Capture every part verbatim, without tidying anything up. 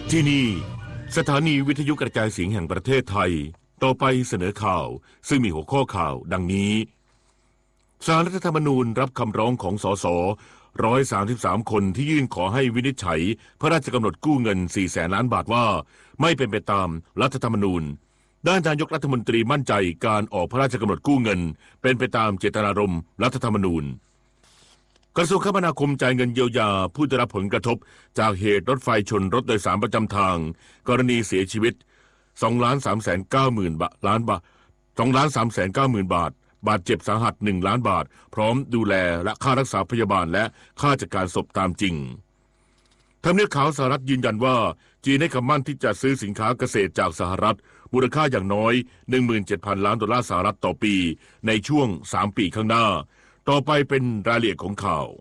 ที่นี่สถานีวิทยุกระจายเสียงแห่งประเทศไทยต่อไปเสนอข่าวซึ่งมีหัวข้อข่าวดังนี้ศาลรัฐธรรมนูญรับคำร้องของสสหนึ่งร้อยสามสิบสามคนที่ยื่นขอให้วินิจฉัยพระราชกำหนดกู้เงินสี่แสนล้านบาทว่าไม่เป็นไปตามรัฐธรรมนูญด้านนายกรัฐมนตรีมั่นใจการออกพระราชกำหนดกู้เงินเป็นไปตามเจตนารมณ์รัฐธรรมนูญกระทรวงคมนาคมจ่ายเงินเยียวยาผู้ได้รับผลกระทบจากเหตุรถไฟชนรถโดยสารประจำทางกรณีเสียชีวิต สองล้านสามแสนเก้าหมื่น บาทล้านบาท สองล้านสามแสนเก้าหมื่น บาทบาดเจ็บสาหัสหนึ่งล้านบาทพร้อมดูแลและค่ารักษาพยาบาลและค่าจัดการศพตามจริงทำเนียบขาวสหรัฐยืนยันว่าจีนให้คำมั่นที่จะซื้อสินค้าเกษตรจากสหรัฐมูลค่าอย่างน้อย หนึ่งหมื่นเจ็ดพัน ล้านดอลลาร์สหรัฐต่อปีในช่วงสามปีข้างหน้าต่อไปเป็นรายละเอียดของข่าว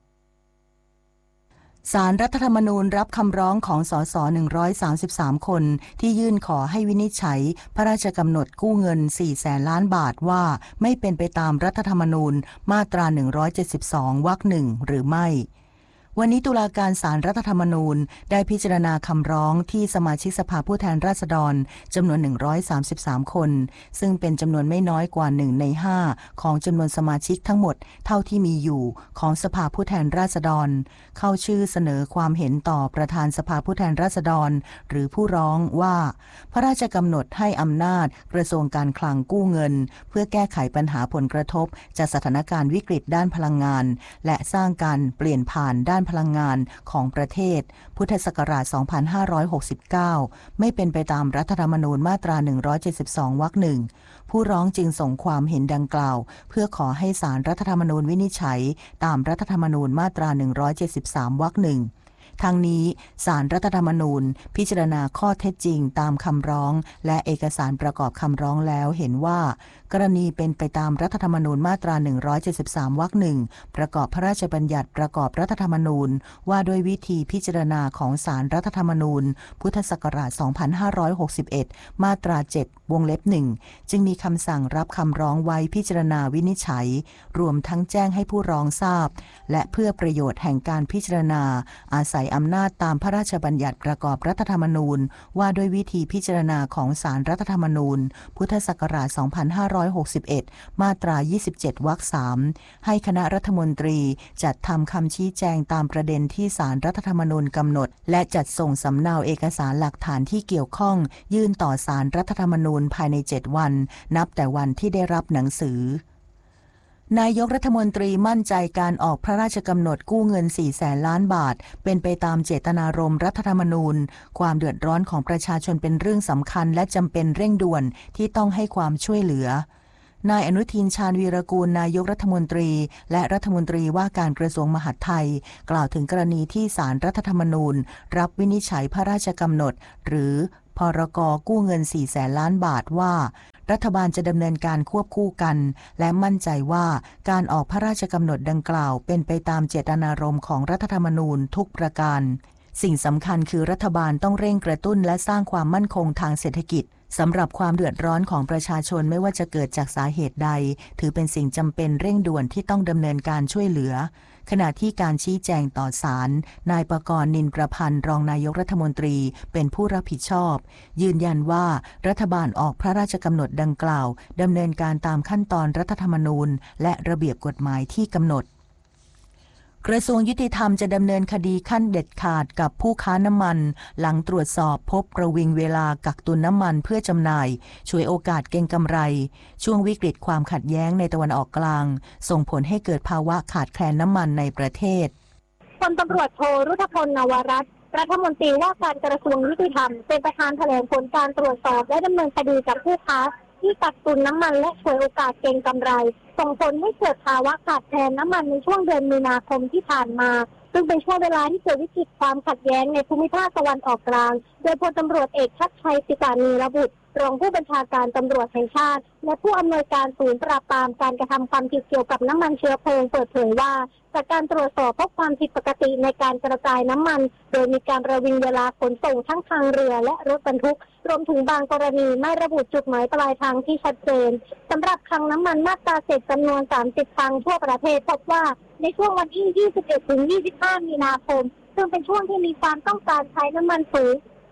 ศาลรัฐธรรมนูญรับคำร้องของสสหนึ่งร้อยสามสิบสามคนที่ยื่นขอให้วินิจฉัยพระราชกำหนดกู้เงินสี่แสนล้านบาทว่าไม่เป็นไปตามรัฐธรรมนูญมาตราหนึ่งร้อยเจ็ดสิบสองวรรคหนึ่งหรือไม่วันนี้ตุลาการศาลรัฐธรรมนูญได้พิจารณาคำร้องที่สมาชิกสภาผู้แทนราษฎรจำนวนหนึ่งร้อยสามสิบสามคนซึ่งเป็นจำนวนไม่น้อยกว่าหนึ่งในห้าของจำนวนสมาชิกทั้งหมดเท่าที่มีอยู่ของสภาผู้แทนราษฎรเข้าชื่อเสนอความเห็นต่อประธานสภาผู้แทนราษฎรหรือผู้ร้องว่าพระราชกำหนดให้อำนาจกระทรวงการคลังกู้เงินเพื่อแก้ไขปัญหาผลกระทบจากสถานการณ์วิกฤตด้านพลังงานและสร้างการเปลี่ยนผ่านด้านพลังงานของประเทศพุทธศักราชสองพันห้าร้อยหกสิบเก้าไม่เป็นไปตามรัฐธรรมนูญมาตราหนึ่งร้อยเจ็ดสิบสองวรรคหนึ่งผู้ร้องจึงส่งความเห็นดังกล่าวเพื่อขอให้ศาลรัฐธรรมนูญวินิจฉัยตามรัฐธรรมนูญมาตราหนึ่งร้อยเจ็ดสิบสามวรรคหนึ่งทั้งนี้ศาลรัฐธรรมนูญพิจารณาข้อเท็จจริงตามคำร้องและเอกสารประกอบคำร้องแล้วเห็นว่ากรณีเป็นไปตามรัฐธรรมนูญมาตราหนึ่งร้อยเจ็ดสิบสามวรรคหนึ่งประกอบพระราชบัญญัติประกอบรัฐธรรมนูญว่าด้วยวิธีพิจารณาของศาลรัฐธรรมนูญพุทธศักราชสองพันห้าร้อยหกสิบเอ็ดมาตราเจ็ดวงเล็บหนึ่งจึงมีคำสั่งรับคำร้องไว้พิจารณาวินิจฉัยรวมทั้งแจ้งให้ผู้ร้องทราบและเพื่อประโยชน์แห่งการพิจารณาอาศัยอำนาจตามพระราชบัญญัติประกอบรัฐธรรมนูญว่าด้วยวิธีพิจารณาของศาลรัฐธรรมนูญพุทธศักราชสองพันห้าร้อยหกสิบเอ็ดมาตรายี่สิบเจ็ดวรรคสามให้คณะรัฐมนตรีจัดทำคำชี้แจงตามประเด็นที่ศาลรัฐธรรมนูญกำหนดและจัดส่งสำเนาเอกสารหลักฐานที่เกี่ยวข้องยื่นต่อศาลรัฐธรรมนูญภายในเจ็ดวันนับแต่วันที่ได้รับหนังสือนายกรัฐมนตรีมั่นใจการออกพระราชกำหนดกู้เงินสี่แสนล้านบาทเป็นไปตามเจตนารมณ์รัฐธรรมนูญความเดือดร้อนของประชาชนเป็นเรื่องสำคัญและจำเป็นเร่งด่วนที่ต้องให้ความช่วยเหลือนายอนุทินชาญวีรกูลนายกรัฐมนตรีและรัฐมนตรีว่าการกระทรวงมหาดไทยกล่าวถึงกรณีที่ศาลรัฐธรรมนูญรับวินิจฉัยพระราชกำหนดหรือพรก.กู้เงินสี่แสนล้านบาทว่ารัฐบาลจะดำเนินการควบคู่กันและมั่นใจว่าการออกพระราชกำหนดดังกล่าวเป็นไปตามเจตนารมณ์ของรัฐธรรมนูญทุกประการสิ่งสำคัญคือรัฐบาลต้องเร่งกระตุ้นและสร้างความมั่นคงทางเศรษฐกิจสำหรับความเดือดร้อนของประชาชนไม่ว่าจะเกิดจากสาเหตุใดถือเป็นสิ่งจำเป็นเร่งด่วนที่ต้องดำเนินการช่วยเหลือขณะที่การชี้แจงต่อศาลนายปกรณ์นินประพันธ์รองนายกรัฐมนตรีเป็นผู้รับผิดชอบยืนยันว่ารัฐบาลออกพระราชกำหนดดังกล่าวดำเนินการตามขั้นตอนรัฐธรรมนูญและระเบียบกฎหมายที่กำหนดกระทรวงยุติธรรมจะดำเนินคดีขั้นเด็ดขาดกับผู้ค้าน้ำมันหลังตรวจสอบพบประวิงเวลากักตุนน้ำมันเพื่อจำหน่ายฉวยโอกาสเก็งกำไรช่วงวิกฤตความขัดแย้งในตะวันออกกลางส่งผลให้เกิดภาวะขาดแคลนน้ำมันในประเทศพลตำรวจโทรุธพลนวรัตน์รัฐมนตรีว่าการกระทรวงยุติธรรมเป็นประธานแถลงผลการตรวจสอบและดำเนินคดีกับผู้ค้าที่กักตุนน้ำมันและฉวยโอกาสเก็งกำไรส่งผลให้เกิดภาวะขาดแคลนน้ำมันในช่วงเดือนมีนาคมที่ผ่านมาซึ่งเป็นช่วงเวลาที่เกิดวิกฤตความขัดแย้งในภูมิภาคตะวันออกกลางโดยพลตำรวจเอกชัดชัยศิษานีระบุรองผู้บัญชาการตำรวจแห่งชาติและผู้อำนวยการศูนย์ปราบปรามการกระทำความผิดเกี่ยวกับน้ำมันเชื้อเพลิงเปิดเผยว่าจากการตรวจสอบพบความผิดปกติในการกระจายน้ำมันโดยมีการประวิงเวลาขนส่งทั้งทางเรือและรถบรรทุกรวมถึงบางกรณีไม่ระบุจุดหมายปลายทางที่ชัดเจนสำหรับคลังน้ำมันมาตราเศษจำนวนสามสิบคลังทั่วประเทศพบว่าในช่วงวันที่ยี่สิบเอ็ดถึงยี่สิบห้ามีนาคมซึ่งเป็นช่วงที่มีความต้องการใช้น้ำมันสูง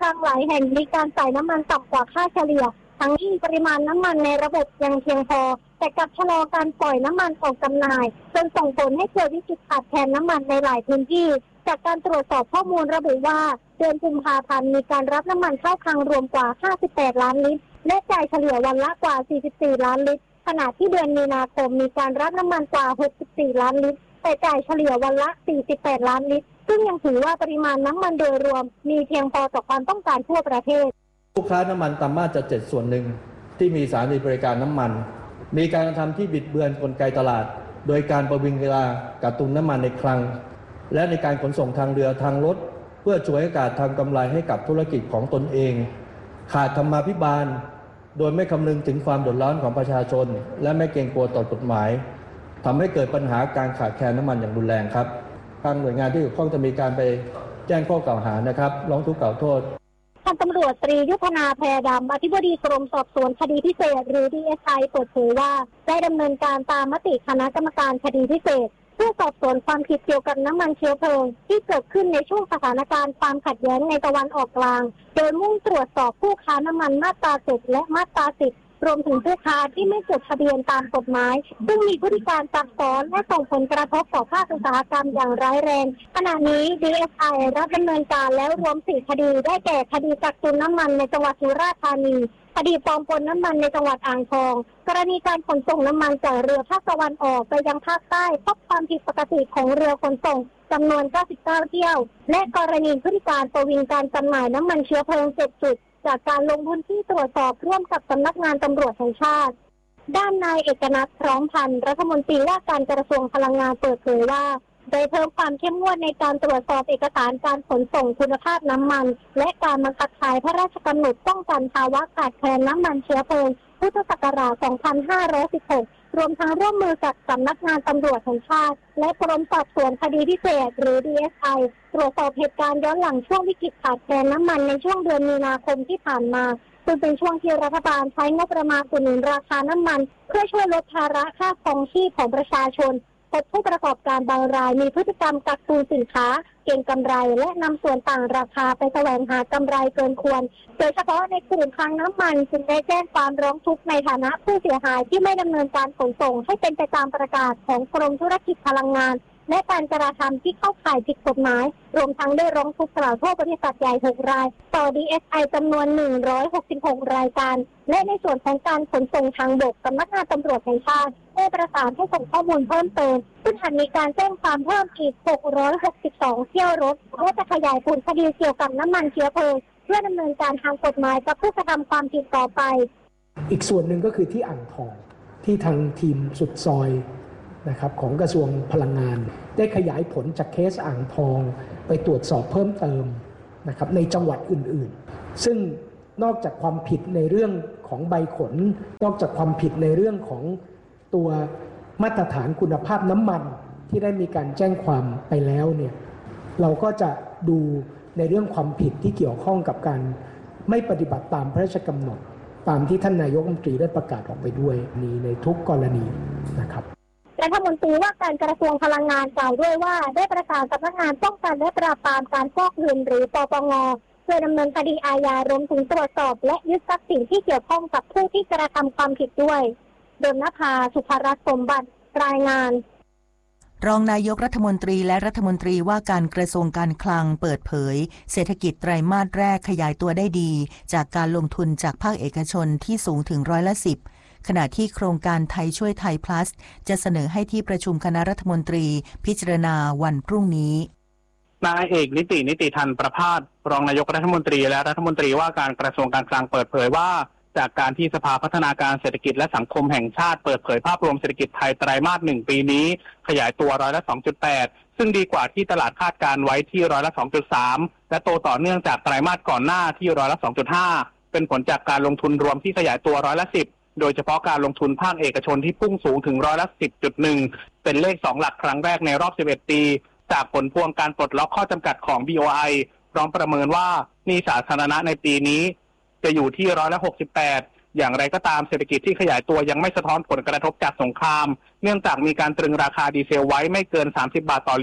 ลางหลายแห่งมีการจ่ายน้ำมันต่ำกว่าค่าเฉลี่ยทั้งที่ปริมาณน้ำมันในระบบยังเพียงพอแต่กลับชะลอการปล่อยน้ำมันออกจำหน่ายจนส่งผลให้เกิดวิกฤตขาดแคลนน้ำมันในหลายพื้นที่จากการตรวจสอบข้อมูลระบุว่าเดือนกุมภาพันธ์มีการรับน้ำมันเข้าคลังรวมกว่าห้าสิบแปดล้านลิตรและจ่ายเฉลี่ยวันละกว่าสี่สิบสี่ล้านลิตรขณะที่เดือนมีนาคมมีการรับน้ำมันกว่าหกสิบสี่ล้านลิตรแต่จ่ายเฉลี่ยวันละสี่สิบแปดล้านลิตรซึ่งยังถือว่าปริมาณน้ำมันโดยรวมมีเพียงพอต่อความต้องการทั่วประเทศผู้ค้าน้ำมันตามมาตราเจ็ดส่วนหนึ่งที่มีสถานีบริการน้ำมันมีการกระทำที่บิดเบือนกลไกตลาดโดยการประวิงเวลากักตุนน้ำมันในคลังและในการขนส่งทางเรือทางรถเพื่อฉวยโอกาสทำกำไรให้กับธุรกิจของตนเองขาดธรรมาภิบาลโดยไม่คำนึงถึงความเดือดร้อนของประชาชนและไม่เกรงกลัวต่อกฎหมายทำให้เกิดปัญหาการขาดแคลนน้ำมันอย่างรุนแรงครับทางหน่วยงานที่เกี่ยวข้องจะมีการไปแจ้งข้อกล่าวหานะครับร้องทุกข์กล่าวโทษพันตำรวจตรียุทธนาแพรดำอธิบดีกรมสอบสวนคดีพิเศษหรือ ดี เอส ไอ เปิดเผยว่าได้ดำเนินการตามมติคณะกรรมการคดีพิเศษเพื่อสอบสวนความผิดเกี่ยวกับน้ำมันเชื้อเพลิงที่เกิดขึ้นในช่วงสถานการณ์ความขัดแย้งในตะวันออกกลางโดยมุ่งตรวจสอบผู้ค้าน้ำมันมาตราเจ็ดและมาตราสิบรวมถึงผู้ค้าที่ไม่จดทะเบียนตามกฎหมายซึ่งมีพฤติการซับซ้อนและส่งผลกระทบต่อภาคอุตสาหกรรมอย่างร้ายแรงขณะนี้ ดี เอส ไอ รับดำเนินการแล้วรวมสี่คดีได้แก่คดีกักตุนน้ำมันในจังหวัดสุราษฎร์ธานีคดีปลอมปนน้ำมันในจังหวัดอ่างทองกรณีการขนส่งน้ำมันจากเรือภาคตะวันออกไปยังภาคใต้พบความผิดปกติของเรือขนส่งจำนวนเก้าสิบเก้าเที่ยวและกรณีพฤติการประวิงการจำหน่ายน้ำมันเชื้อเพลิงเจ็ดจุดจากการลงพื้นที่ตรวจสอบร่วมกับสำนักงานตำรวจแห่งชาติด้านนายเอกนัทพร้อมพันธ์รัฐมนตรีว่าการกระทรวงพลังงานเปิดเผยว่าโดยเพิ่มความเข้มงวดในการตรวจสอบเอกสารการขนส่งคุณภาพน้ำมันและการบังคับใช้พระราชกำหนดป้องกันภาวะขาดแคลนน้ำมันเชื้อเพลิงพุทธศักราช สองพันห้าร้อยสิบหก รวมทั้งร่วมมือกับสำนักงานตำรวจแห่งชาติและกรมสอบสวนคดีพิเศษหรือ ดี เอส ไอ ตรวจสอบเหตุการณ์ย้อนหลังช่วงวิกฤตขาดแคลนน้ำมันในช่วงเดือนมีนาคมที่ผ่านมาซึ่งเป็นช่วงที่รัฐบาลใช้งบประมาณอุดหนุนราคาน้ำมันเพื่อช่วยลดภาระค่าครองชีพของประชาชนพบผู้ประกอบการบางรายมีพฤติกรรมกักตุนสินค้าเก็งกำไรและนำส่วนต่างราคาไปแสวงหากำไรเกินควรโดยเฉพาะในกลุ่มคลังน้ำมันจึงได้แจ้งความร้องทุกข์ในฐานะผู้เสียหายที่ไม่ดำเนินการขนส่งให้เป็นไปตามประกาศของกรมธุรกิจพลังงานและการกระทำที่เข้าข่ายผิดกฎหมายรวมทั้งได้ร้องทุกข์กล่าวโทษบริษัทใหญ่หกรายต่อ ดี เอส ไอ จำนวนหนึ่งร้อยหกสิบหกรายการและในส่วนของการขนส่งทางบกสำนักงานตำรวจแห่งชาติได้ประสานให้ส่งข้อมูลเพิ่มเติมซึ่งหากมีการแจ้งความเพิ่มอีกหกร้อยหกสิบสองเที่ยวรถและจะขยายผลคดีเกี่ยวกับน้ำมันเชื้อเพลิงเพื่อดำเนินการทางกฎหมายกับผู้กระทำความผิดต่อไปอีกส่วนหนึ่งก็คือที่อ่างทองที่ทางทีมสุดซอยนะครับของกระทรวงพลังงานได้ขยายผลจากเคสอ่างทองไปตรวจสอบเพิ่มเติมนะครับในจังหวัดอื่นๆซึ่งนอกจากความผิดในเรื่องของใบขนนอกจากความผิดในเรื่องของตัวมาตรฐานคุณภาพน้ำมันที่ได้มีการแจ้งความไปแล้วเนี่ยเราก็จะดูในเรื่องความผิดที่เกี่ยวข้องกับการไม่ปฏิบัติตามพระราชกำหนดตามที่ท่านนายกรัฐมนตรีได้ประกาศออกไปด้วยนี้ในทุกกรณีนะครับรัฐมนตรีว่าการกระทรวงพลังงานกล่าวด้วยว่าได้ประสานสำนักงานป้องกันและปราบปรามการฟอกเงินหรือปปง.เพื่อดำเนินคดีอาญารวมถึงตรวจสอบและยึดทรัพย์สินที่เกี่ยวข้องกับผู้ที่กระทำความผิดด้วยดลนภา สุภรัตน์สมบัติรายงานรองนายกรัฐมนตรีและรัฐมนตรีว่าการกระทรวงการคลังเปิดเผยเศรษฐกิจไตรมาสแรกขยายตัวได้ดีจากการลงทุนจากภาคเอกชนที่สูงถึงร้อยละสิบขณะที่โครงการไทยช่วยไทย plus จะเสนอให้ที่ประชุมคณะรัฐมนตรีพิจารณาวันพรุ่งนี้นายเอกนิตินิติธันประภาสรองนายกรัฐมนตรีและรัฐมนตรีว่าการกระทรวงการคลังเปิดเผยว่าจากการที่สภาพัฒนาการเศรษฐกิจและสังคมแห่งชาติเปิดเผยภาพรวมเศรษฐกิจไทยไตรมาสหนึ่งปีนี้ขยายตัวร้อยละ สองจุดแปด ซึ่งดีกว่าที่ตลาดคาดการไว้ที่ร้อยละ สองจุดสาม และโตต่อเนื่องจากไตรมาสก่อนหน้าที่ร้อยละ สองจุดห้า เป็นผลจากการลงทุนรวมที่ขยายตัวร้อยละสิบโดยเฉพาะการลงทุนภาคเอกชนที่พุ่งสูงถึงร้อยละ สิบจุดหนึ่ง เป็นเลขสองหลักครั้งแรกในรอบสิบเอ็ดปีจากผลพวงการปลดล็อกข้อจำกัดของ บี โอ ไอ พร้อมประเมินว่าหนี้สาธารณะในปีนี้จะอยู่ที่ร้อยละหกสิบแปดอย่างไรก็ตามเศรษฐกิจที่ขยายตัวยังไม่สะท้อนผลกระทบจากสงครามเนื่องจากมีการตรึงราคาดีเซลไว้ไม่เกินสามสิบบาทต่อลิตร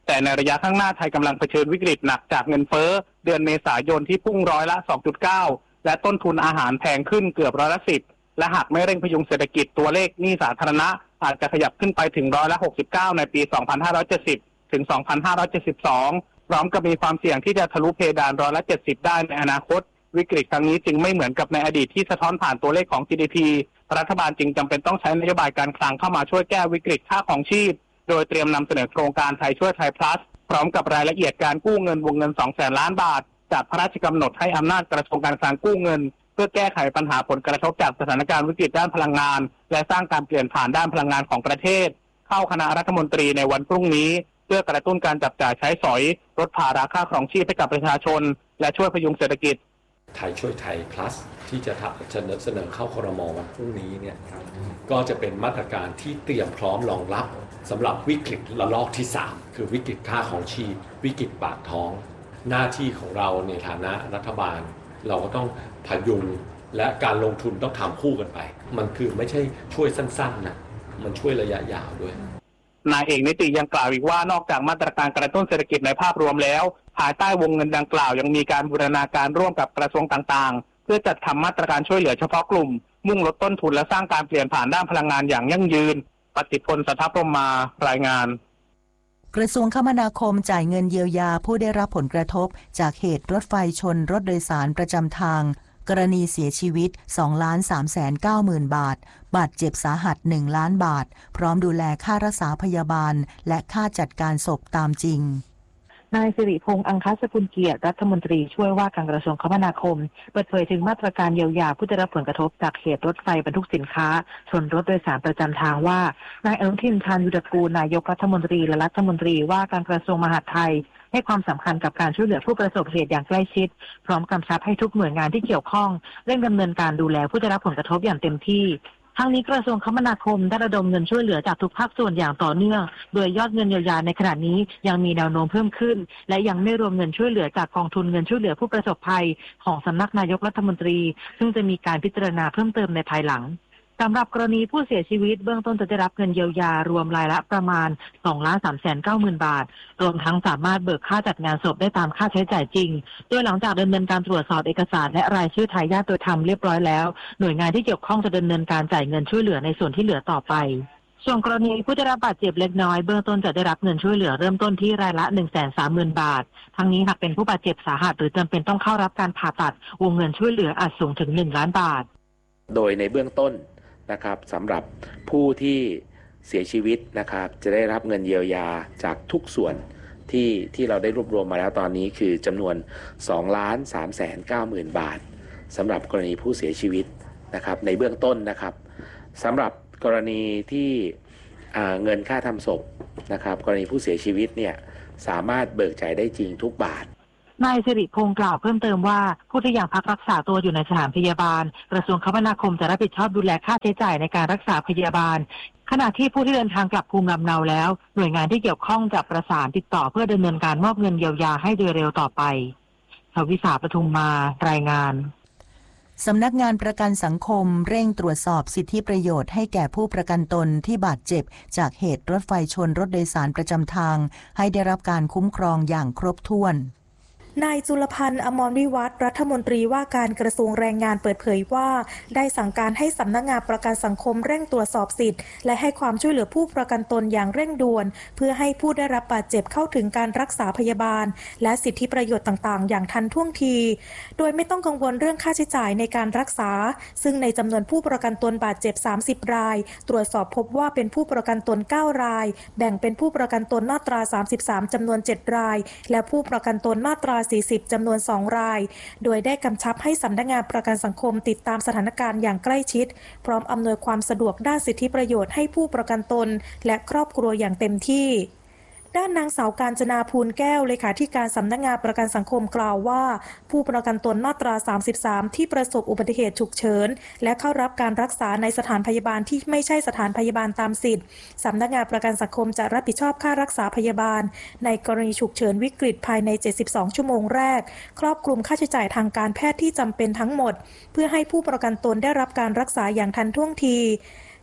แต่ในระยะข้างหน้าไทยกำลังเผชิญวิกฤตหนักจากเงินเฟ้อเดือนเมษายนที่พุ่งร้อยละ สองจุดเก้า และต้นทุนอาหารแพงขึ้นเกือบร้อยละสิบและหากไม่เร่งพยุงเศรษฐกิจตัวเลขหนี้สาธารณะอาจจะขยับขึ้นไปถึงร้อยละหกสิบเก้าในปี สองพันห้าร้อยเจ็ดสิบ ถึง สองพันห้าร้อยเจ็ดสิบสอง พร้อมกับมีความเสี่ยงที่จะทะลุเพดานร้อยละเจ็ดสิบได้ในอนาคตวิกฤตครั้งนี้จึงไม่เหมือนกับในอดีตที่สะท้อนผ่านตัวเลขของ จี ดี พี รัฐบาลจึงจำเป็นต้องใช้นโยบายการคลังเข้ามาช่วยแก้วิกฤตค่าของชีพโดยเตรียมนำเสนอโครงการไทยช่วยไทย plus พร้อมกับรายละเอียดการกู้เงินวงเงิน สองแสนล้านบาทจากพระราชกำหนดให้อำนาจกระทรวงการคลังกู้เงินเพื่อแก้ไขปัญหาผลกระทบจากสถานการณ์วิกฤตด้านพลังงานและสร้างการเปลี่ยนผ่านด้านพลังงานของประเทศเข้าคณะรัฐมนตรีในวันพรุ่งนี้เพื่อกระตุ้นการจับจ่ายใช้สอยลดภาระค่าครองชีพให้กับประชาชนและช่วยพยุงเศรษฐกิจไทยช่วยไทย plus ที่จะเสนอเสนอเข้าครม.วันพรุ่งนี้เนี่ยก็จะเป็นมาตรการที่เตรียมพร้อมรองรับสำหรับวิกฤตระลอกที่สามคือวิกฤตค่าของชีพวิกฤตปากท้องหน้าที่ของเราในฐานะรัฐบาลเราก็ต้องพยุงและการลงทุนต้องทำคู่กันไปมันคือไม่ใช่ช่วยสั้นๆนะมันช่วยระยะยาวด้วยนายเอกนิติยังกล่าวอีกว่านอกจากมาตรการกระตุ้นเศรษฐกิจในภาพรวมแล้วภายใต้วงเงินดังกล่าวยังมีการบูรณาการร่วมกับกระทรวงต่างๆเพื่อจัดทำมาตรการช่วยเหลือเฉพาะกลุ่มมุ่งลดต้นทุนและสร้างการเปลี่ยนผ่านด้านพลังงานอย่างยั่งยืนปฏิพล สัทธพรหมารายงานกระทรวงคมนาคมจ่ายเงินเยียวยาผู้ได้รับผลกระทบจากเหตุรถไฟชนรถโดยสารประจำทางกรณีเสียชีวิต สองล้านสามแสนเก้าหมื่น บาทบาดเจ็บสาหัส หนึ่ง ล้านบาทพร้อมดูแลค่ารักษาพยาบาลและค่าจัดการศพตามจริงนายสิริพงษ์อังคสกุลเกียรติรัฐมนตรีช่วยว่าการกระทรวงคมนาคมเปิดเผยถึงมาตรการเยียวยาผู้ได้รับผลกระทบจากเหตุรถไฟบรรทุกสินค้าชนรถโดยสารประจำทางว่านายอนุทินชาญวิรากูลนายกรัฐมนตรีและรัฐมนตรีว่าการกระทรวงมหาดไทยให้ความสำคัญกับการช่วยเหลือผู้ประสบเหตุอย่างใกล้ชิดพร้อมกำชับให้ทุกหน่วยงานที่เกี่ยวข้องเร่งดำเนินการดูแลผู้ได้รับผลกระทบอย่างเต็มที่ทั้งนี้กระทรวงคมนาคมได้ระดมเงินช่วยเหลือจากทุกภาคส่วนอย่างต่อเนื่องโดยยอดเงินเยียวยาในขณะนี้ยังมีแนวโน้มเพิ่มขึ้นและยังไม่รวมเงินช่วยเหลือจากกองทุนเงินช่วยเหลือผู้ประสบภัยของสำนักนายกรัฐมนตรีซึ่งจะมีการพิจารณาเพิ่มเติมในภายหลังสำหรับกรณีผู้เสียชีวิตเบื้องต้นจะได้รับเงินเยียวยารวมรายละประมาณ สองล้านสามแสนเก้าหมื่น บาทรวมทั้งสามารถเบิกค่าจัดงานศพได้ตามค่าใช้จ่ายจริงโดยหลังจากดำเนินการตรวจสอบเอกสารและรายชื่อทายาทโดยธรรมเรียบร้อยแล้วหน่วยงานที่เกี่ยวข้องจะดำเนินการจ่ายเงินช่วยเหลือในส่วนที่เหลือต่อไปส่วนกรณีผู้ได้รับบาดเจ็บเล็กน้อยเบื้องต้นจะได้รับเงินช่วยเหลือเริ่มต้นที่รายละ หนึ่งแสนสามหมื่น บาททั้งนี้หากเป็นผู้บาดเจ็บสาหัสหรือจำเป็นต้องเข้ารับการผ่าตัดวงเงินช่วยเหลืออาจสูงถึงหนึ่งล้านบาทโดยในเบื้องต้นนะครับสำหรับผู้ที่เสียชีวิตนะครับจะได้รับเงินเยียวยาจากทุกส่วนที่ที่เราได้รวบรวมมาแล้วตอนนี้คือจำนวน สองล้านสามแสนเก้าหมื่น บาทสำหรับกรณีผู้เสียชีวิตนะครับในเบื้องต้นนะครับสำหรับกรณีที่เงินค่าทำศพนะครับกรณีผู้เสียชีวิตเนี่ยสามารถเบิกจ่ายได้จริงทุกบาทนายสิริพงษ์กล่าวเพิ่มเติมว่าผู้ที่ยังพักรักษาตัวอยู่ในสถานพยาบาลกระทรวงคมนาคมจะรับผิดชอบดูแลค่าใช้จ่ายในการรักษาพยาบาลขณะที่ผู้ที่เดินทางกลับภูมิลำเนาแล้วหน่วยงานที่เกี่ยวข้องจะประสานติดต่อเพื่อดำเนินการมอบเงินเยียวยาให้โดยเร็วต่อไปชวิษาปทุมมารายงานสำนักงานประกันสังคมเร่งตรวจสอบสิทธิประโยชน์ให้แก่ผู้ประกันตนที่บาดเจ็บจากเหตุรถไฟชนรถโดยสารประจำทางให้ได้รับการคุ้มครองอย่างครบถ้วนนายจุลพันธ์อมรวิวัฒน์รัฐมนตรีว่าการกระทรวงแรงงานเปิดเผยว่าได้สั่งการให้สำนักงานประกันสังคมเร่งตรวจสอบสิทธิ์และให้ความช่วยเหลือผู้ประกันตนอย่างเร่งด่วนเพื่อให้ผู้ได้รับบาดเจ็บเข้าถึงการรักษาพยาบาลและสิทธิประโยชน์ต่างๆอย่างทันท่วงทีโดยไม่ต้องกังวลเรื่องค่าใช้จ่ายในการรักษาซึ่งในจำนวนผู้ประกันตนบาดเจ็บสามสิบรายตรวจสอบพบว่าเป็นผู้ประกันตนเก้ารายแบ่งเป็นผู้ประกันตนมาตราสามสิบสามจำนวนเจ็ดรายและผู้ประกันตนมาตราสี่สิบจำนวนสองรายโดยได้กำชับให้สำนักงานประกันสังคมติดตามสถานการณ์อย่างใกล้ชิดพร้อมอำนวยความสะดวกด้านสิทธิประโยชน์ให้ผู้ประกันตนและครอบครัวอย่างเต็มที่ด้านนางสาวกาญจนาภูลแก้วเลขาธิการสำนักงานประกันสังคมกล่าวว่าผู้ประกันตนมาตราสามสิบสามที่ประสบอุบัติเหตุฉุกเฉินและเข้ารับการรักษาในสถานพยาบาลที่ไม่ใช่สถานพยาบาลตามสิทธิ์สำนักงานประกันสังคมจะรับผิดชอบค่ารักษาพยาบาลในกรณีฉุกเฉินวิกฤตภายในเจ็ดสิบสองชั่วโมงแรกครอบคลุมค่าใช้จ่ายทางการแพทย์ที่จำเป็นทั้งหมดเพื่อให้ผู้ประกันตนได้รับการรักษาอย่างทันท่วงที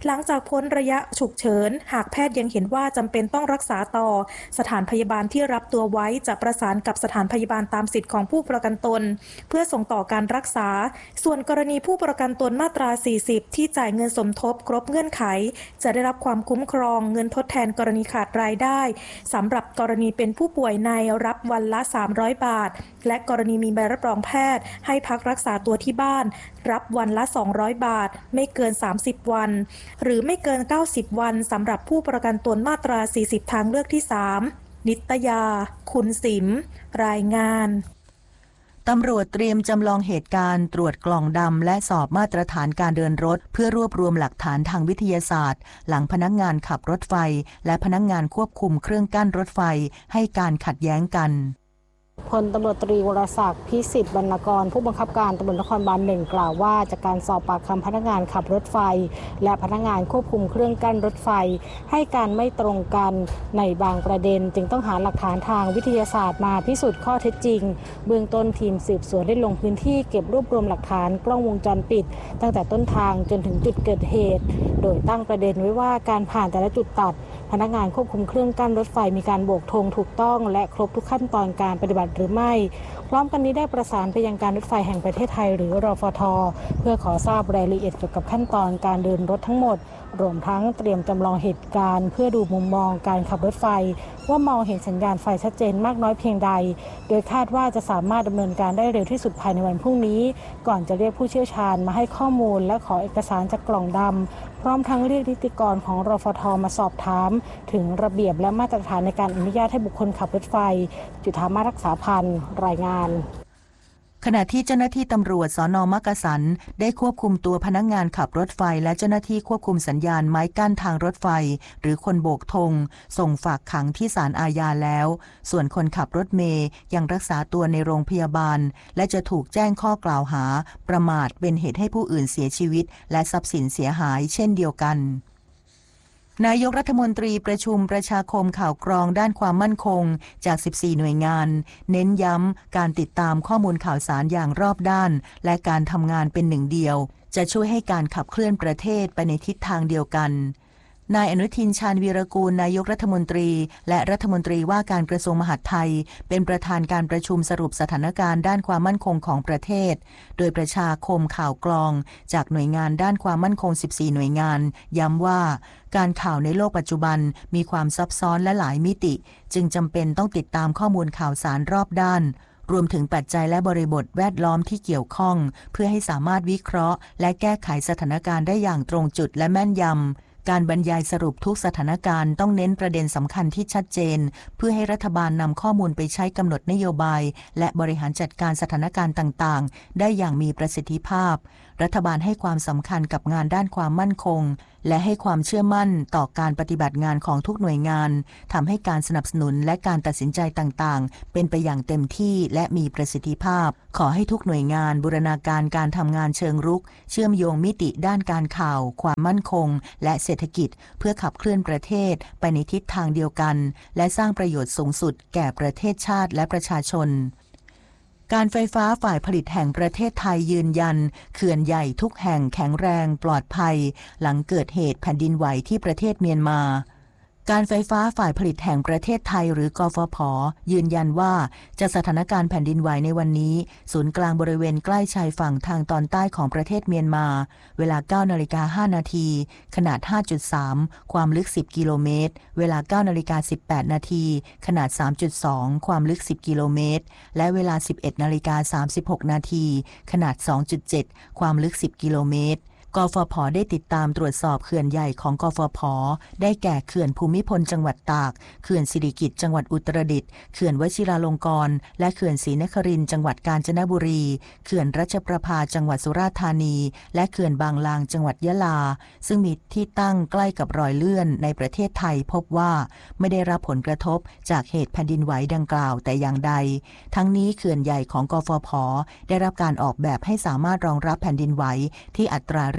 หลังจากพ้นระยะฉุกเฉินหากแพทย์ยังเห็นว่าจำเป็นต้องรักษาต่อสถานพยาบาลที่รับตัวไว้จะประสานกับสถานพยาบาลตามสิทธิของผู้ประกันตนเพื่อส่งต่อการรักษาส่วนกรณีผู้ประกันตนมาตราสี่สิบที่จ่ายเงินสมทบครบเงื่อนไขจะได้รับความคุ้มครองเงินทดแทนกรณีขาดรายได้สำหรับกรณีเป็นผู้ป่วยในรับวันละสามร้อยบาทและกรณีมีใบรับรองแพทย์ให้พักรักษาตัวที่บ้านรับวันละสองร้อยบาทไม่เกินสามสิบวันหรือไม่เกินเก้าสิบวันสำหรับผู้ประกันตนมาตราสี่สิบทางเลือกที่สามนิตยาคุณสิมรายงานตำรวจเตรียมจำลองเหตุการณ์ตรวจกล่องดำและสอบมาตรฐานการเดินรถเพื่อรวบรวมหลักฐานทางวิทยาศาสตร์หลังพนักงานขับรถไฟและพนักงานควบคุมเครื่องกั้นรถไฟให้การขัดแย้งกันพลตำรวจตรีวรศักดิ์พิสิทธิ์วรรณกรผู้บังคับการตำรวจนครบาลหนึ่งกล่าวว่าจากการสอบปากคำพนักงานขับรถไฟและพนักงานควบคุมเครื่องกั้นรถไฟให้การไม่ตรงกันในบางประเด็นจึงต้องหาหลักฐานทางวิทยาศาสตร์มาพิสูจน์ข้อเท็จจริงเบื้องต้นทีมสืบสวนได้ลงพื้นที่เก็บรวบรวมหลักฐานกล้องวงจรปิดตั้งแต่ต้นทางจนถึงจุดเกิดเหตุโดยตั้งประเด็นไว้ว่าการผ่านแต่ละจุดตัดพนักงานควบคุมเครื่องกั้นรถไฟมีการโบกธงถูกต้องและครบทุกขั้นตอนการปฏิบัติหรือไม่พร้อมกันนี้ได้ประสานไปยังการรถไฟแห่งประเทศไทยหรือรฟท.เพื่อขอทราบรายละเอียดเกี่ยวกับขั้นตอนการเดินรถทั้งหมดรวมทั้งเตรียมจำลองเหตุการณ์เพื่อดูมุมมองการขับรถไฟว่ามองเห็นสัญญาณไฟชัดเจนมากน้อยเพียงใดโดยคาดว่าจะสามารถดำเนินการได้เร็วที่สุดภายในวันพรุ่งนี้ก่อนจะเรียกผู้เชี่ยวชาญมาให้ข้อมูลและขอเอกสารจากกล่องดำพร้อมทั้งเรียกนิติกรของรฟท.มาสอบถามถึงระเบียบและมาตรฐานในการอนุญาตให้บุคคลขับรถไฟจุฑามาสรักษาพันธ์รายงานขณะที่เจ้าหน้าที่ตำรวจสน.มักกะสันได้ควบคุมตัวพนักงานขับรถไฟและเจ้าหน้าที่ควบคุมสัญญาณไม้กั้นทางรถไฟหรือคนโบกธงส่งฝากขังที่ศาลอาญาแล้วส่วนคนขับรถเมล์ยังรักษาตัวในโรงพยาบาลและจะถูกแจ้งข้อกล่าวหาประมาทเป็นเหตุให้ผู้อื่นเสียชีวิตและทรัพย์สินเสียหายเช่นเดียวกันนายกรัฐมนตรีประชุมประชาคมข่าวกรองด้านความมั่นคงจากสิบสี่หน่วยงานเน้นย้ำการติดตามข้อมูลข่าวสารอย่างรอบด้านและการทำงานเป็นหนึ่งเดียวจะช่วยให้การขับเคลื่อนประเทศไปในทิศทางเดียวกันนายอนุทินชาญวีรกูลนายกรัฐมนตรีและรัฐมนตรีว่าการกระทรวงมหาดไทยเป็นประธานการประชุมสรุปสถานการณ์ด้านความมั่นคงของประเทศโดยประชาคมข่าวกรองจากหน่วยงานด้านความมั่นคงสิบสี่หน่วยงานย้ำว่าการข่าวในโลกปัจจุบันมีความซับซ้อนและหลายมิติจึงจำเป็นต้องติดตามข้อมูลข่าวสารรอบด้านรวมถึงปัจจัยและบริบทแวดล้อมที่เกี่ยวข้องเพื่อให้สามารถวิเคราะห์และแก้ไขสถานการณ์ได้อย่างตรงจุดและแม่นยำการบรรยายสรุปทุกสถานการณ์ต้องเน้นประเด็นสำคัญที่ชัดเจนเพื่อให้รัฐบาลนำข้อมูลไปใช้กำหนดนโยบายและบริหารจัดการสถานการณ์ต่างๆได้อย่างมีประสิทธิภาพรัฐบาลให้ความสำคัญกับงานด้านความมั่นคงและให้ความเชื่อมั่นต่อการปฏิบัติงานของทุกหน่วยงานทำให้การสนับสนุนและการตัดสินใจต่างๆเป็นไปอย่างเต็มที่และมีประสิทธิภาพขอให้ทุกหน่วยงานบูรณาการการทำงานเชิงรุกเชื่อมโยงมิติด้านการข่าวความมั่นคงและเศรษฐกิจเพื่อขับเคลื่อนประเทศไปในทิศทางเดียวกันและสร้างประโยชน์สูงสุดแก่ประเทศชาติและประชาชนการไฟฟ้าฝ่ายผลิตแห่งประเทศไทยยืนยันเขื่อนใหญ่ทุกแห่งแข็งแรงปลอดภัยหลังเกิดเหตุแผ่นดินไหวที่ประเทศเมียนมาการไฟฟ้าฝ่ายผลิตแห่งประเทศไทยหรือกฟผ.ยืนยันว่าจากสถานการณ์แผ่นดินไหวในวันนี้ศูนย์กลางบริเวณใกล้ชายฝั่งทางตอนใต้ของประเทศเมียนมาเวลา เก้านาฬิกาห้านาทีขนาด ห้าจุดสาม ความลึกสิบกิโลเมตรเวลา เก้านาฬิกาสิบแปดนาทีขนาด สามจุดสอง ความลึกสิบกิโลเมตรและเวลา สิบเอ็ดนาฬิกาสามสิบหกนาทีขนาด สองจุดเจ็ด ความลึกสิบกิโลเมตรกฟผ.ได้ติดตามตรวจสอบเขื่อนใหญ่ของกฟผ.ได้แก่เขื่อนภูมิพลจังหวัดตากเขื่อนสิริกิติ์จังหวัดอุตรดิตถ์เขื่อนวชิราลงกรณ์และเขื่อนศรีนครินทร์จังหวัดกาญจนบุรีเขื่อนรัชประภาจังหวัดสุราษฎร์ธานีและเขื่อนบางลางจังหวัดยะลาซึ่งมีที่ตั้งใกล้กับรอยเลื่อนในประเทศไทยพบว่าไม่ได้รับผลกระทบจากเหตุแผ่นดินไหวดังกล่าวแต่อย่างใดทั้งนี้เขื่อนใหญ่ของกฟผ.ได้รับการออกแบบให้สามารถรองรับแผ่นดินไหวที่อัตราเร่ง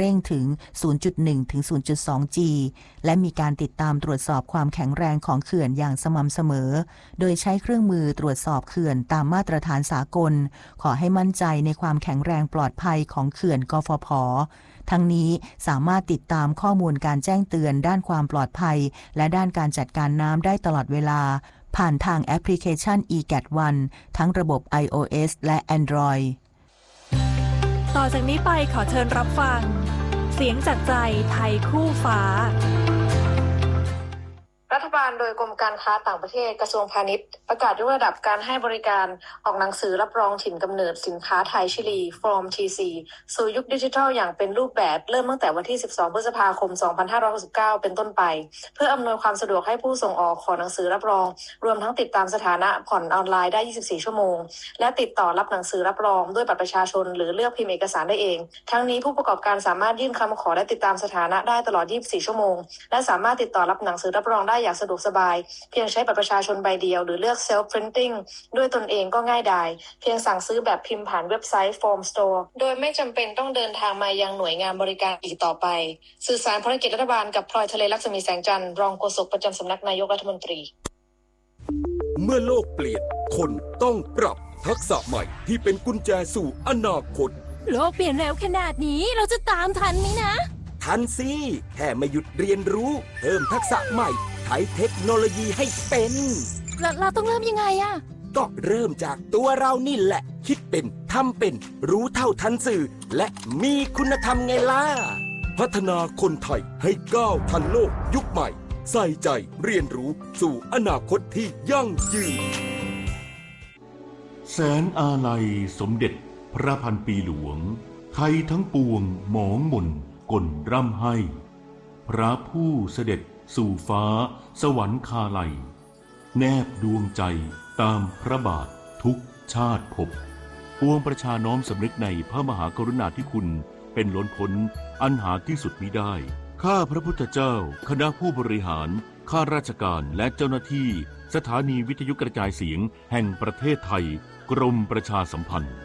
เร่งถึง ศูนย์จุดหนึ่ง ถึง ศูนย์จุดสอง จี และมีการติดตามตรวจสอบความแข็งแรงของเขื่อนอย่างสม่ำเสมอโดยใช้เครื่องมือตรวจสอบเขื่อนตามมาตรฐานสากลขอให้มั่นใจในความแข็งแรงปลอดภัยของเขื่อนกฟผ.ทั้งนี้สามารถติดตามข้อมูลการแจ้งเตือนด้านความปลอดภัยและด้านการจัดการน้ำได้ตลอดเวลาผ่านทางแอปพลิเคชัน อี แกต วัน ทั้งระบบ ไอ โอ เอส และ Android ต่อจากนี้ไปขอเชิญรับฟังเสียงจากใจไทยคู่ฟ้ารัฐบาลโดยกรมการค้าต่างประเทศกระทรวงพาณิชย์ประกาศยกระดับการให้บริการออกหนังสือรับรองถิ่นกำเนิดสินค้าไทยชิลี From ที ซี สู่ยุคดิจิทัลอย่างเป็นรูปแบบเริ่มตั้งแต่วันที่สิบสองพฤษภาคมสองพันห้าร้อยหกสิบเก้าเป็นต้นไปเพื่ออำนวยความสะดวกให้ผู้ส่งออกขอหนังสือรับรองรวมทั้งติดตามสถานะผ่อนออนไลน์ได้ยี่สิบสี่ชั่วโมงและติดต่อรับหนังสือรับรองด้วยบัตรประชาชนหรือเลือกพิมพ์เอกสารได้เองทั้งนี้ผู้ประกอบการสามารถยื่นคำขอและติดตามสถานะได้ตลอดยี่สิบสี่ชั่วโมงและสามารถติดต่อรับหนังสือรับรองได้อย่างสะดวกสบายเพียงใช้บัตรประชาชนใบเดียวหรือเลือก Self Printing ด้วยตนเองก็ง่ายดายเพียงสั่งซื้อแบบพิมพ์ผ่านเว็บไซต์ Form Store โดยไม่จำเป็นต้องเดินทางมายังหน่วยงานบริการอีกต่อไปสื่อสารภารกิจรัฐบาลกับพลอยทะเลลักษมีแสงจันทร์รองโฆษกประจำสำนักนายกรัฐมนตรีเมื่อโลกเปลี่ยนคนต้องปรับทักษะใหม่ที่เป็นกุญแจสู่อนาคตโลกเปลี่ยนเร็วขนาดนี้เราจะตามทันไหมนะทันสิแค่ไม่หยุดเรียนรู้เพิ่มทักษะใหม่ใช้เทคโนโลยีให้เป็นเราต้องเริ่มยังไงอะก็เริ่มจากตัวเรานี่แหละคิดเป็นทำเป็นรู้เท่าทันสื่อและมีคุณธรรมไงล่ะพัฒนาคนไทยให้ก้าวทันโลกยุคใหม่ใส่ใจเรียนรู้สู่อนาคตที่ยั่งยืนแสนอาลัยสมเด็จพระพันปีหลวงไทยทั้งปวงหมองหม่นกลร่ำให้พระผู้เสด็จสู่ฟ้าสวรรคาลัยแนบดวงใจตามพระบาททุกชาติภพปวงประชาน้อมสำนึกในพระมหากรุณาธิคุณเป็นล้นพ้นอันหาที่สุดมิได้ข้าพระพุทธเจ้าคณะผู้บริหารข้าราชการและเจ้าหน้าที่สถานีวิทยุกระจายเสียงแห่งประเทศไทยกรมประชาสัมพันธ์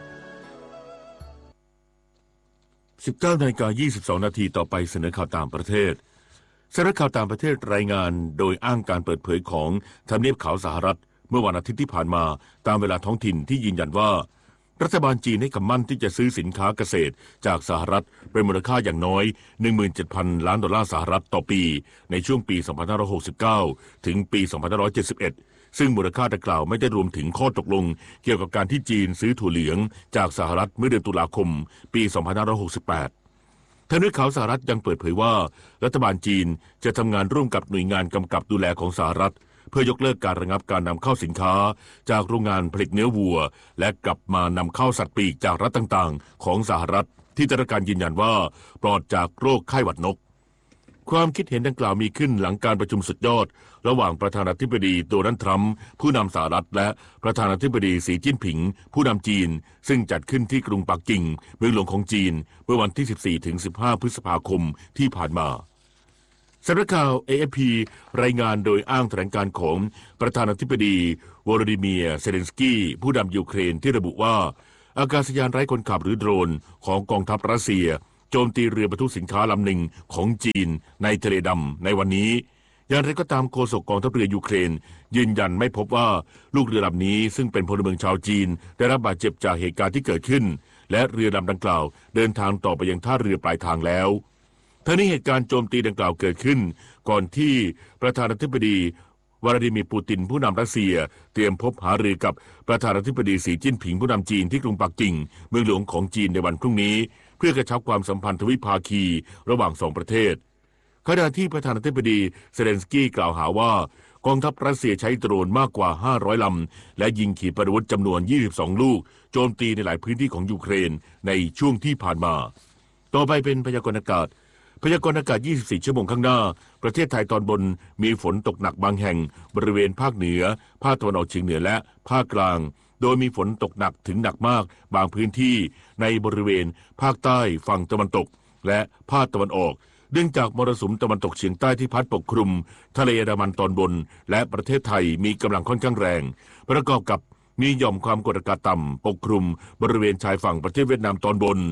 สิบเก้านาฬิกายี่สิบสองนาทีต่อไปเสนอข่าวต่างประเทศสำนักข่าวต่างประเทศรายงานโดยอ้างการเปิดเผยของทำเนียบขาวสหรัฐเมื่อวันอาทิตย์ที่ผ่านมาตามเวลาท้องถิ่นที่ยืนยันว่ารัฐบาลจีนให้คำมั่นที่จะซื้อสินค้าเกษตรจากสหรัฐเป็นมูลค่าอย่างน้อย หนึ่งหมื่นเจ็ดพัน ล้านดอลลาร์สหรัฐต่อปีในช่วงปี สองพันห้าร้อยหกสิบเก้า ถึงปี สองพันห้าร้อยเจ็ดสิบเอ็ด ซึ่งมูลค่าดังกล่าวไม่ได้รวมถึงข้อตกลงเกี่ยวกับการที่จีนซื้อถั่วเหลืองจากสหรัฐเมื่อเดือนตุลาคมปี สองพันห้าร้อยหกสิบแปดทางเนื้อข่าวสหรัฐยังเปิดเผยว่ารัฐบาลจีนจะทำงานร่วมกับหน่วยงานกำกับดูแลของสหรัฐเพื่อยกเลิกการระงับการนำเข้าสินค้าจากโรงงานผลิตเนื้อวัวและกลับมานำเข้าสัตว์ปีกจากรัฐต่างๆของสหรัฐที่ได้รับการยืนยันว่าปลอดจากโรคไข้หวัดนกความคิดเห็นดังกล่าวมีขึ้นหลังการประชุมสุดยอดระหว่างประธานาธิบดีโดนัลด์ทรัมป์ผู้นำสหรัฐและประธานาธิบดีสีจิ้นผิงผู้นำจีนซึ่งจัดขึ้นที่กรุงปักกิ่งเมืองหลวงของจีนเมื่อวันที่ สิบสี่ถึงสิบห้า พฤษภาคมที่ผ่านมาสำนักข่าว เอ เอฟ พี รายงานโดยอ้างแถลงการของประธานาธิบดีวลาดิเมียร์เซเลนสกี้ผู้นำยูเครนที่ระบุว่าอากาศยานไร้คนขับหรือโดรนของกองทัพรัสเซียโจมตีเรือบรรทุกสินค้าลำหนึ่งของจีนในทะเลดำในวันนี้อย่างไรก็ตามโฆษกกองทัพเรือยูเครนยืนยันไม่พบว่าลูกเรือลำนี้ซึ่งเป็นพลเมืองชาวจีนได้รับบาดเจ็บจากเหตุการณ์ที่เกิดขึ้นและเรือลำดังกล่าวเดินทางต่อไปยังท่าเรือปลายทางแล้วทั้งนี้เหตุการณ์โจมตีดังกล่าวเกิดขึ้นก่อนที่ประธานาธิบดีวลาดิเมียร์ปูตินผู้นำรัสเซียเตรียมพบหารือกับประธานาธิบดีสีจิ้นผิงผู้นำจีนที่กรุงปักกิ่งเมืองหลวงของจีนในวันพรุ่งนี้เพื่อกระชับความสัมพันธ์ทวิภาคีระหว่างสองประเทศขณะที่ประธานาธิบดีเซเลนสกี้กล่าวหาว่ากองทัพรัสเซียใช้โดรนมากกว่าห้าร้อยลำและยิงขีปนาวุธจำนวนยี่สิบสองลูกโจมตีในหลายพื้นที่ของยูเครนในช่วงที่ผ่านมาต่อไปเป็นพยากรณ์อากาศพยากรณ์อากาศยี่สิบสี่ชั่วโมงข้างหน้าประเทศไทยตอนบนมีฝนตกหนักบางแห่งบริเวณภาคเหนือภาคตะวันออกเฉียงเหนือและภาคกลางโดยมีฝนตกหนักถึงหนักมากบางพื้นที่ในบริเวณภาคใต้ฝั่งตะวันตกและภาคตะวันออกเนื่องจากมรสุมตะวันตกเฉียงใต้ที่พัดปกคลุมทะเลอันดามันตอนบนและประเทศไทยมีกำลังค่อนข้างแรงประกอบกับมีหย่อมความกดอากาศต่ำปกคลุมบริเวณชายฝั่งประเทศเวียดนามตอนบน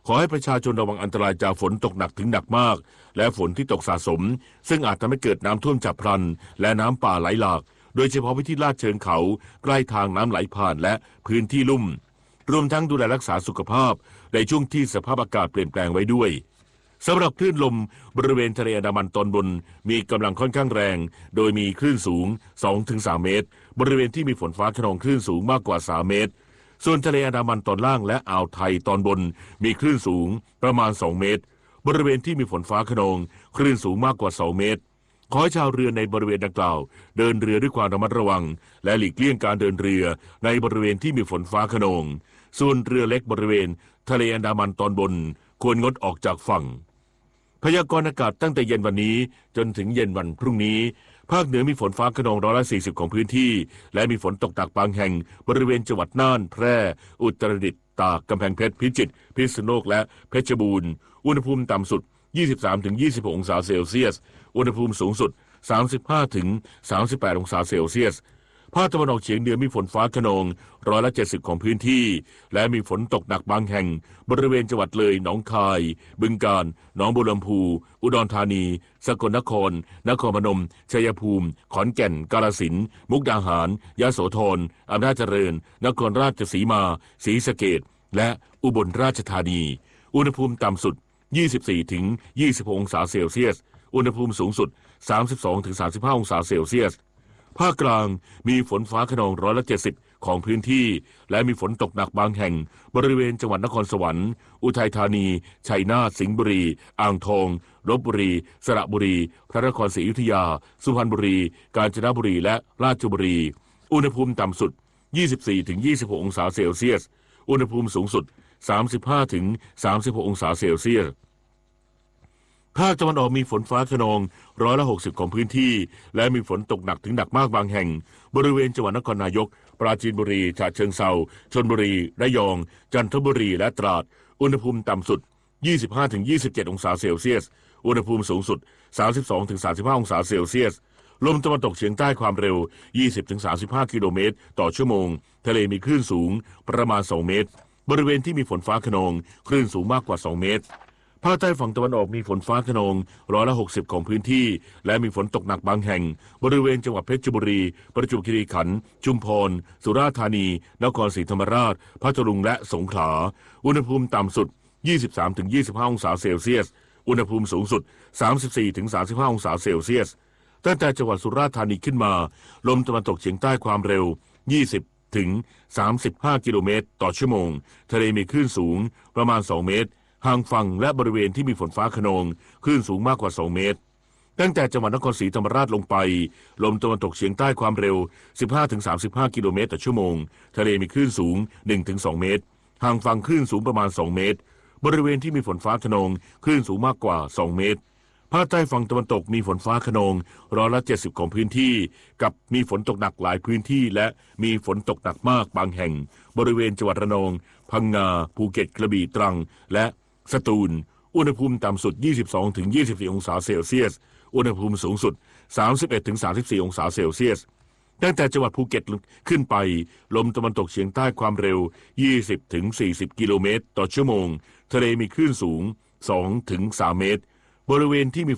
ขอให้ประชาชนระวังอันตรายจากฝนตกหนักถึงหนักมากและฝนที่ตกสะสมซึ่งอาจทำให้เกิดน้ำท่วมฉับพลันและน้ำป่าไหลหลากโดยเฉพาะพื้นที่ลาดเชิงเขาใกล้ทางน้ำไหลผ่านและพื้นที่ลุ่มรวมทั้งดูแลรักษาสุขภาพในช่วงที่สภาพอากาศเปลี่ยนแปลงไว้ด้วยสำหรับคลื่นลมบริเวณทะเลอันดามันตอนบนมีกำลังค่อนข้างแรงโดยมีคลื่นสูง สองถึงสาม เมตรบริเวณที่มีฝนฟ้าคะนองคลื่นสูงมากกว่าสามเมตรส่วนทะเลอันดามันตอนล่างและอ่าวไทยตอนบนมีคลื่นสูงประมาณสองเมตรบริเวณที่มีฝนฟ้าคะนองคลื่นสูงมากกว่าสองเมตรขอให้ชาวเรือในบริเวณดังกล่าวเดินเรือด้วยความระมัดระวังและหลีกเลี่ยงการเดินเรือในบริเวณที่มีฝนฟ้าคะนองส่วนเรือเล็กบริเวณทะเลอันดามันตอนบนควรงดออกจากฝั่งพยากรณ์อากาศตั้งแต่เย็นวันนี้จนถึงเย็นวันพรุ่งนี้ภาคเหนือมีฝนฟ้าคะนองร้อยละสี่สิบของพื้นที่และมีฝนตกหนักบางแห่งบริเวณจังหวัดน่านแพร่อุตรดิตถ์ตากกำแพงเพชรพิจิตรพิษณุโลกและเพชรบูรณ์อุณหภูมิต่ำสุด ยี่สิบสามถึงยี่สิบหก องศาเซลเซียสอุณหภูมิสูงสุด สามสิบห้าถึงสามสิบแปด องศาเซลเซียสภาคตะวันออกเฉียงเหนือมีฝนฟ้าคะนองร้อยละเจ็ดสิบของพื้นที่และมีฝนตกหนักบางแห่งบริเวณจังหวัดเลยหนองคายบึงกาฬหนองบัวลำพูอุดรธานีสกลนครนครพนมชัยภูมิขอนแก่นกาฬสินธุ์มุกดาหารยโสธรอำนาจเจริญนครราชสีมาศรีสะเกษและอุบลราชธานีอุณหภูมิต่ำสุด ยี่สิบสี่ถึงยี่สิบหก องศาเซลเซียสอุณหภูมิสูงสุด สามสิบสองถึงสามสิบห้า องศาเซลเซียสภาคกลางมีฝนฟ้าคะนองร้อยละเจ็ดสิบของพื้นที่และมีฝนตกหนักบางแห่งบริเวณจังหวัดนครสวรรค์อุทัยธานีชัยนาทสิงห์บุรีอ่างทองลพบุรีสระบุรีพระนครศรีอยุธยาสุพรรณบุรีกาญจนบุรีและราชบุรีอุณหภูมิต่ำสุด ยี่สิบสี่ถึงยี่สิบหก องศาเซลเซียสอุณหภูมิสูงสุด สามสิบห้าถึงสามสิบหก องศาเซลเซียสภาคตะวันออกมีฝนฟ้าคะนองร้อยละหกสิบของพื้นที่และมีฝนตกหนักถึงหนักมากบางแห่งบริเวณจังหวัดนครนายกปราจีนบุรีฉะเชิงเทราชลบุรีระยองจันทบุรีและตราดอุณหภูมิต่ำสุด ยี่สิบห้าถึงยี่สิบเจ็ด องศาเซลเซียสอุณหภูมิสูงสุด สามสิบสองถึงสามสิบห้า องศาเซลเซียสลมตะวันตกเฉียงใต้ความเร็ว ยี่สิบถึงสามสิบห้า กิโลเมตรต่อชั่วโมงทะเลมีคลื่นสูงประมาณสองเมตรบริเวณที่มีฝนฟ้าคะนองคลื่นสูงมากกว่าสองเมตรภาคใต้ฝั่งตะวันออกมีฝนฟ้าคะนองร้อยละหกสิบของพื้นที่และมีฝนตกหนักบางแห่งบริเวณจังหวัดเพชรบุรีประจวบคีรีขันธ์ชุมพรสุราษฎร์ธานีนครศรีธรรมราชพัทลุงและสงขลาอุณหภูมิต่ำสุด ยี่สิบสามถึงยี่สิบห้า องศาเซลเซียสอุณหภูมิสูงสุด สามสิบสี่ถึงสามสิบห้า องศาเซลเซียสตั้งแต่จังหวัดสุราษฎร์ธานีขึ้นมาลมตะวันตกเฉียงใต้ความเร็ว ยี่สิบถึงสามสิบห้า กิโลเมตรต่อชั่วโมงทะเลมีคลื่นสูงประมาณสองเมตรห่างฝั่งและบริเวณที่มีฝนฟ้าคะนองคลื่นสูงมากกว่าสองเมตรตั้งแต่จังหวัดนครศรีธรรมราชลงไปลมตะวันตกเฉียงใต้ความเร็ว สิบห้าถึงสามสิบห้า กิโลเมตรต่อชั่วโมงทะเลมีคลื่นสูง หนึ่งถึงสอง เมตรห่างฝั่งคลื่นสูงประมาณสองเมตรบริเวณที่มีฝนฟ้าคะนองคลื่นสูงมากกว่าสองเมตรภาคใต้ฝั่งตะวันตกมีฝนฟ้าคะนองร้อยละเจ็ดสิบของพื้นที่กับมีฝนตกหนักหลายพื้นที่และมีฝนตกหนักมากบางแห่งบริเวณจังหวัดระนองพังงาภูเก็ตกระบี่ตรังและสตูลอุณหภูมิต่ำสุด ยี่สิบสองถึงยี่สิบสี่ องศาเซลเซียสอุณหภูมิสูงสุด สามสิบเอ็ดถึงสามสิบสี่ องศาเซลเซียสตั้งแต่จังหวัดภูเก็ตขึ้นไปลมตะวันตกเฉียงใต้ความเร็ว ยี่สิบถึงสี่สิบ กิโลเมตรต่อชั่วโมงทะเลมีคลื่นสูง สองถึงสาม เมตรบริเวณที่มี